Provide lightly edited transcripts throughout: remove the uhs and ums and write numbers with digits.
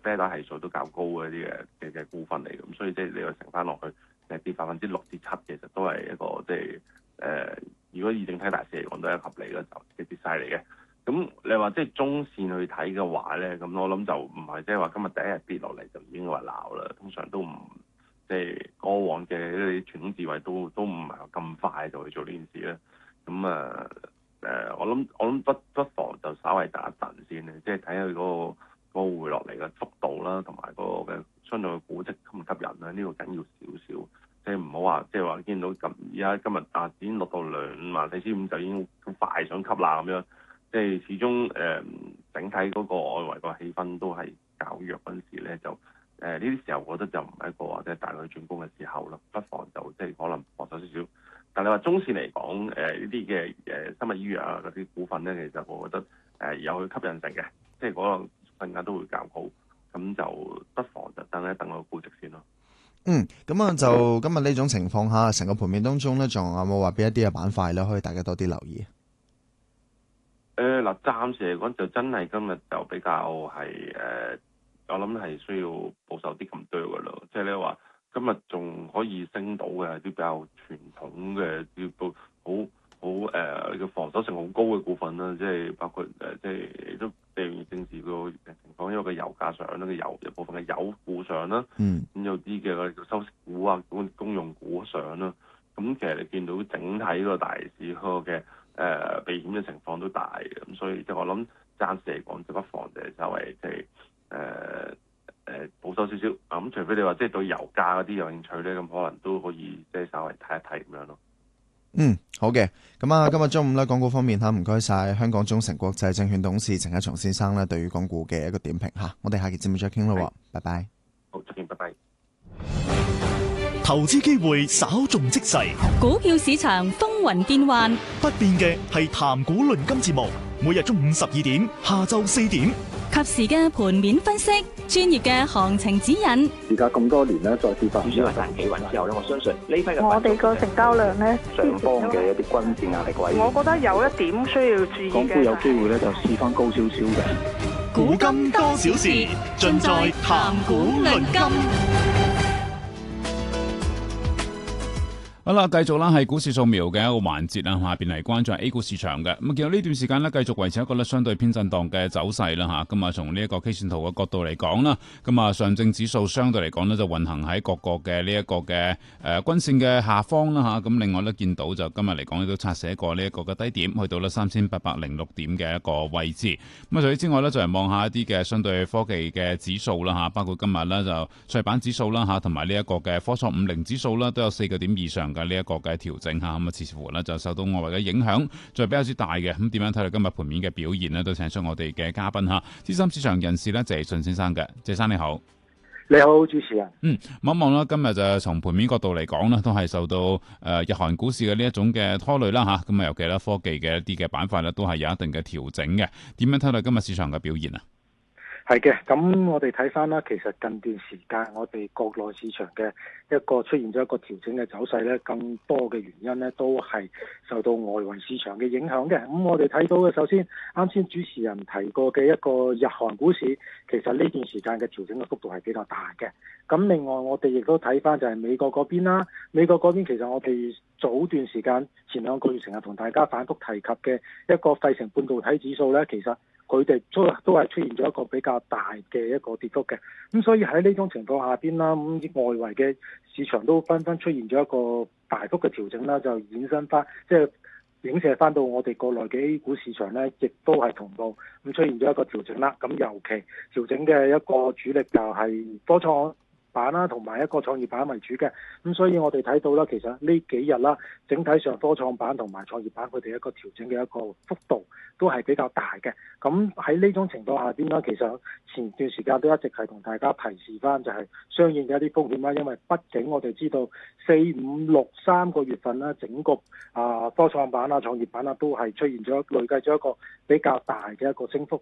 beta 係數都較高嘅一啲嘅股份嚟，咁所以即係你話乘翻落去跌6%至7%，其實都係一個即係如果以整體大市嚟講都係合理嘅就跌勢嚟嘅。咁你話即係中線去睇嘅話咧，咁我諗就唔係即係話今日第一日跌落嚟就已經話鬧啦，通常都唔即係過往嘅一啲傳統智慧都唔係咁快就去做呢件事咧。咁我諗不妨就稍微等一等先咧，即係睇下佢嗰個回落嚟嘅幅度啦，同埋嗰個嘅相對嘅估值吸唔吸引啦，呢個緊要少少。即係唔好話即係話見到而家今日已經落到24,500就已經咁快想吸啦咁樣。即係始終整體嗰個外圍個氣氛都係較弱嗰陣時咧，就呢啲時候，我覺得就唔係一個或者大舉轉攻嘅時候啦，不妨就即係可能防守少少。但你話中線嚟講，呢啲嘅生物醫藥啊嗰啲股份咧，其實我覺得有佢吸引性嘅，即係嗰個份額都會較高，咁就不妨就等一等個估值先咯。 咁啊就今日呢種情況下，成個盤面當中咧，仲有冇話俾一啲嘅板塊咧，可以大家多啲留意？ 嗱，暫時嚟講就真係今日就比較係我諗係需要保守啲咁多嘅咯。即係你話今日仲可以升到嘅啲比較傳統嘅，要到好嘅防守性好高嘅股份啦。即係包括即係都地緣政治個情況，因為個油價上啦，個油有部分嘅油股上啦，咁有啲嘅我哋叫收息股啊、公用股上啦。咁其實你見到整體個大市嗰個嘅避險嘅情況都大嘅，咁所以即係我諗暫時嚟講就不妨就係稍微即係保守少少。咁除非你話即係對油價嗰啲有興趣咧，咁可能都可以即係稍微睇一睇咁樣咯。 好嘅。咁啊，今日中午咧，港股方面唔該晒香港中誠國際證券董事陳一松先生咧，對於港股嘅一個點評吓。我哋下期節目再傾咯，拜拜。 好，再見，拜拜。 投資機會稍縱即逝， 股票市場風雲變幻， 不變嘅係談股論金節目，每日中午12點，下晝4點， 及時嘅盤面分析，專業嘅行情指引。 而家咁多年咧，再跌翻， 主要係彈企穩之後咧，我相信呢批嘅我哋個成交量咧， 上方嘅一啲均線壓力位， 我覺得有一點需要注意嘅。 港股有機會咧就試翻高少少嘅。 古今多少事，盡在談股論金。 好啦，繼續啦，係股市掃描嘅一個環節啦，下邊嚟關注 A 股市場嘅。咁見到呢段時間呢，繼續維持一個咧相對偏震盪嘅走勢啦，吓。咁啊，從呢一個 K 線圖嘅角度嚟講啦，咁啊，上證指數相對嚟講呢，就運行喺各個嘅呢一個嘅均線嘅下方啦，吓。咁另外呢，見到就今日嚟講亦都擦寫過呢一個嘅低點，去到呢3806點嘅一個位置。咁啊，除此之外呢，就係望下一啲嘅相對科技嘅指數啦，吓，包括今日呢，就創業板指數啦，吓，同埋呢一個嘅科創50指數啦，都有4個點以上嘅呢一個嘅調整吓，咁啊，似乎咧就受到外圍嘅影響，就比較之大嘅。咁點樣睇到今日盤面嘅表現呢？都請出我哋嘅嘉賓吓，資深市場人士咧，謝順先生嘅。謝生你好。 你好，主持人。 望一望啦，今日就從盤面角度嚟講呢，都係受到日韓股市嘅呢一種嘅拖累啦吓。咁啊，尤其咧科技嘅一啲嘅板塊咧，都係有一定嘅調整嘅。點樣睇到今日市場嘅表現啊？ 係嘅，咁我哋睇翻啦，其實近段時間我哋國內市場嘅一個出現咗一個調整嘅走勢咧，更多嘅原因咧都係受到外圍市場嘅影響嘅。咁我哋睇到嘅，首先啱先主持人提過嘅一個日韓股市，其實呢段時間嘅調整嘅幅度係比較大嘅。咁另外我哋亦都睇翻就係美國嗰邊啦，美國嗰邊其實我哋早段時間前2個月成日同大家反覆提及嘅一個費城半導體指數咧，其實佢哋都係出現咗一個比較大嘅一個跌幅嘅。咁所以喺呢種情況下邊啦，咁外圍嘅市場都紛紛出現咗一個大幅嘅調整啦，就衍生翻即係影射翻到我哋國內嘅 A 股市場咧，亦都係同步咁出現咗一個調整啦。咁尤其調整嘅一個主力就係科創板啦，同埋一個創業板為主嘅。咁所以我哋睇到啦，其實呢幾日啦，整體上科創板同埋創業板佢哋一個調整嘅一個幅度都係比較大嘅。咁喺呢種情況下邊啦，其實前段時間都一直係同大家提示翻，就係相應嘅一啲風險啦。因為畢竟我哋知道4、5、6 3個月份啦，整個科創板啊、創業板啊都係出現咗累計咗一個比較大嘅一個升幅嘅。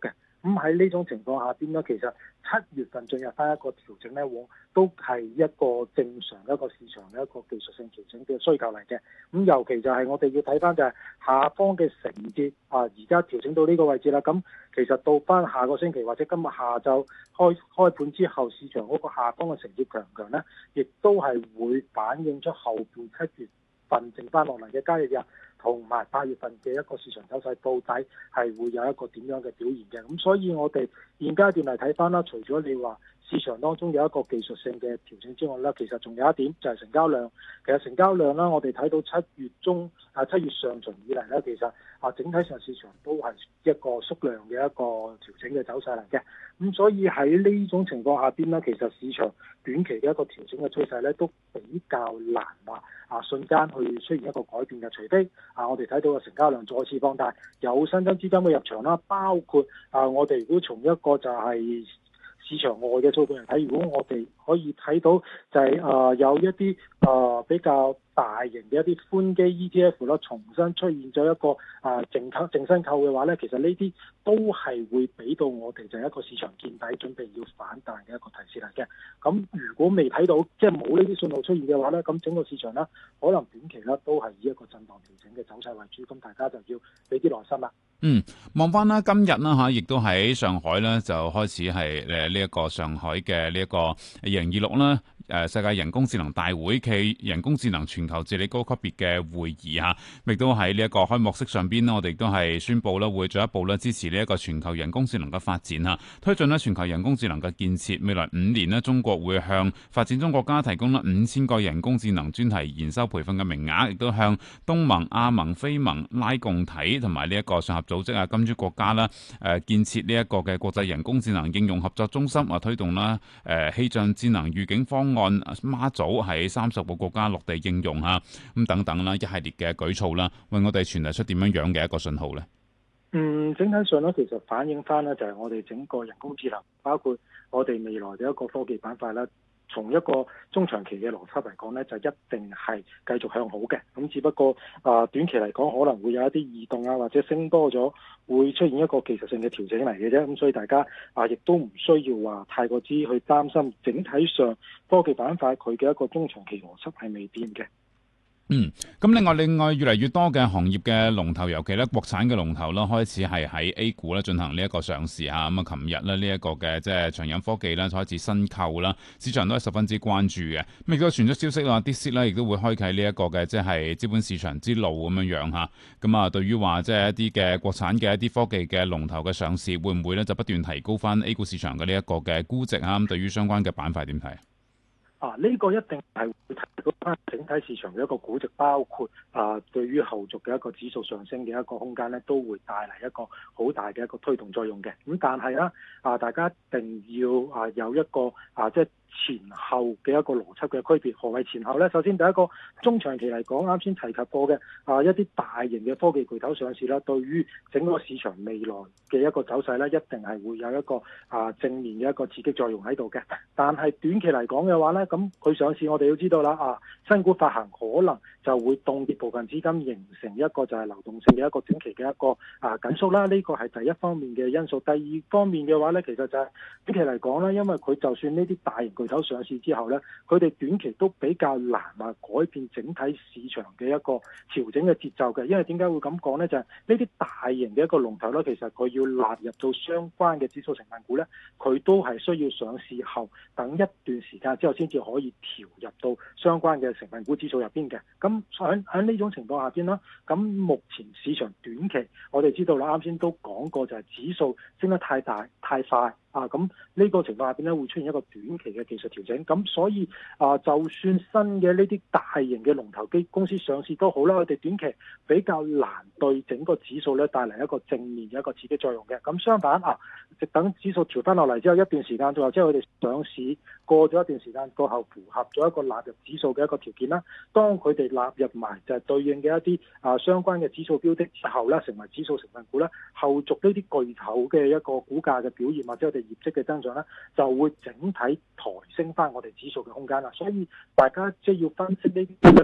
咁喺呢種情況下邊咧，其實7月份進入翻一個調整咧，都係一個正常一個市場嘅一個技術性調整嘅需求嚟嘅。咁尤其就係我哋要睇翻就係下方嘅承接而家調整到呢個位置啦。咁其實到翻下個星期或者今日下晝開盤之後，市場嗰個下方嘅承接強唔強咧，亦都係會反映出後邊7月份剩翻落嚟嘅交易日，同埋8月份嘅一個市場走勢，到底係會有一個點樣嘅表現嘅。咁所以我哋現階段嚟睇翻啦，除咗你話市場當中有一個技術性嘅調整之外咧，其實仲有一點就係成交量。其實成交量啦，我哋睇到7月上旬以嚟咧，其實整體上市場都係一個縮量嘅一個調整嘅走勢嚟嘅。咁所以喺呢種情況下邊咧，其實市場短期嘅一個調整嘅趨勢咧，都比較難話瞬間去出現一個改變嘅，除非我哋睇到個成交量再次放大，有新增資金嘅入場啦，包括我哋如果從一個就係市場外嘅數據嚟睇，如果我哋可以睇到就係有一啲比較大型嘅一啲寬基 ETF 啦，重新出現咗一個淨新購嘅話咧，其實呢啲都係會俾到我哋就係一個市場見底，準備要反彈嘅一個提示嚟嘅。咁如果未睇到即係冇呢啲信號出現嘅話咧，咁整個市場咧可能短期咧都係以一個震盪調整嘅走勢為主，咁大家就要俾啲耐心啦。 望翻啦，今日啦亦都喺上海咧就開始係呢一個上海嘅呢一個2026啦世界人工智能大會暨人工智能全球治理高級別嘅會議亦都喺呢一個開幕式上邊我哋亦都係宣布啦，會進一步支持呢一個全球人工智能嘅發展推進全球人工智能嘅建設。未來5年中國會向發展中國家提供5000個人工智能專題研修培訓嘅名額，亦都向東盟、亞盟、非盟、拉共體同埋呢一個上合組織金磚國家啦建設呢一個嘅國際人工智能應用合作中心推動啦氣象智能預警方案孖組喺30個國家落地應用咁等等啦，一系列嘅舉措啦，為我哋傳遞出點樣嘅一個信號呢？ 整體上咧，其實反映翻咧就係我哋整個人工智能，包括我哋未來嘅一個科技板塊啦。從一個中長期嘅邏輯嚟講呢，就一定係繼續向好嘅。咁只不過短期嚟講可能會有一啲異動或者升多咗，會出現一個技術性嘅調整嚟嘅啫。咁所以大家亦都唔需要話太過之去擔心。整體上科技板塊佢嘅一個中長期邏輯係未變嘅。 咁另外越嚟越多嘅行業嘅龍頭，尤其咧國產嘅龍頭啦，開始係喺 A 股咧進行呢一個上市咁琴日咧呢一個嘅即係長飲科技啦，開始新購啦，市場都係十分之關注嘅。咁亦都傳出消息啦，DeepSeek咧亦都會開啟呢一個嘅即係資本市場之路咁樣咁對於話即係一啲嘅國產嘅一啲科技嘅龍頭嘅上市，會唔會咧就不斷提高翻 A 股市場嘅呢一個嘅估值咁對於相關嘅板塊點睇？ 呢個一定係會提高翻整體市場嘅一個估值，包括對於後續嘅一個指數上升嘅一個空間咧，都會帶嚟一個好大嘅一個推動作用嘅。咁但係啦，大家一定要有一個即係前後嘅一個邏輯嘅區別。何謂前後呢？首先第一個中長期嚟講，啱先提及過嘅一啲大型嘅科技巨頭上市啦，對於整個市場未來嘅一個走勢咧，一定係會有一個正面嘅一個刺激作用喺度嘅。但係短期嚟講嘅話咧，咁佢上市我哋要知道啦，新股發行可能就會凍結部分資金，形成一個就係流動性嘅一個短期嘅一個緊縮啦。呢個係第一方面嘅因素。第二方面嘅話咧，其實就係短期嚟講咧，因為佢就算呢啲大型巨頭上市之後咧，佢哋短期都比較難改變整體市場嘅一個調整嘅節奏嘅。因為點解會咁講咧？就係呢啲大型嘅一個龍頭咧，其實佢要納入到相關嘅指數成分股咧，佢都係需要上市後等一段時間之後先至可以調入到相關嘅成分股指數入邊嘅。咁喺呢種情況下邊啦，咁目前市場短期我哋知道啦，啱先都講過就係指數升得太大太快咁呢個情況下邊咧會出現一個短期嘅技術調整。咁所以就算新嘅呢啲大型嘅龍頭公司上市都好啦，佢哋短期比較難對整個指數咧帶嚟一個正面嘅一個刺激作用嘅。咁相反直等指數調翻落嚟之後一段時間，或者佢哋上市過咗一段時間過後符合咗一個納入指數嘅一個條件啦，當佢哋納入埋就係對應嘅一啲相關嘅指數標的之後咧，成為指數成分股咧，後續呢啲巨頭嘅一個股價嘅表現或者我哋業績嘅增長咧，就會整體抬升翻我哋指數嘅空間啦。所以大家即係要分析呢啲睇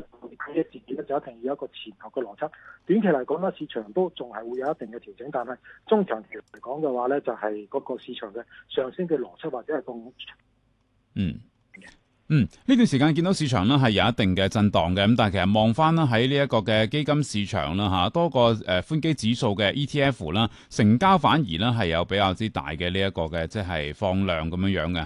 睇嘅自己咧就一定要有一個前後嘅邏輯。短期嚟講咧，市場都仲係會有一定嘅調整，但係中長期嚟講嘅話咧，就係嗰個市場嘅上升嘅邏輯或者係個呢段時間見到市場呢係有一定嘅震盪嘅，咁但係其實望翻啦喺呢一個嘅基金市場啦嚇，多個寬基指數嘅 ETF 啦，成交反而呢係有比較之大嘅呢一個嘅即係放量咁樣嘅。